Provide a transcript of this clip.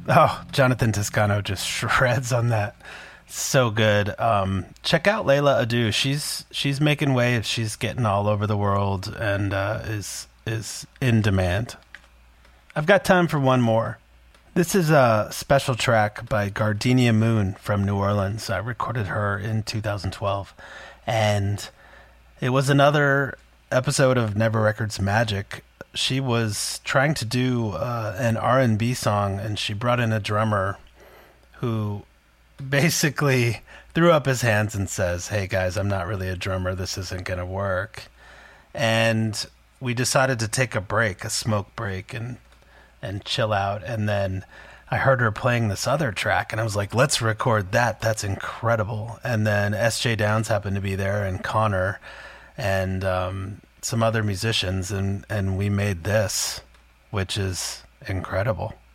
Oh, Jonathan Toscano just shreds on that. So good. Check out Layla Adu. She's making waves. She's getting all over the world and is in demand. I've got time for one more. This is a special track by Gardenia Moon from New Orleans. I recorded her in 2012, and it was another episode of Never Records Magic. She was trying to do an R&B song, and she brought in a drummer who basically threw up his hands and says, "Hey guys, I'm not really a drummer. This isn't going to work." And we decided to take a break, a smoke break, and chill out. And then I heard her playing this other track, and I was like, let's record that. That's incredible. And then S.J. Downs happened to be there, and Connor, and some other musicians, and we made this, which is incredible.